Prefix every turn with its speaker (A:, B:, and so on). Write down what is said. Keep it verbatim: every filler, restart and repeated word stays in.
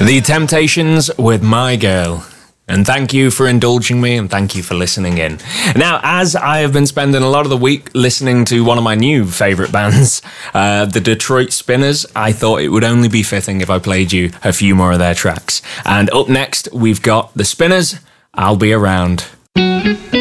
A: The Temptations with My Girl. And thank you for indulging me, and thank you for listening in. Now, as I have been spending a lot of the week listening to one of my new favourite bands, uh, the Detroit Spinners, I thought it would only be fitting if I played you a few more of their tracks. And up next, we've got the Spinners, I'll Be Around.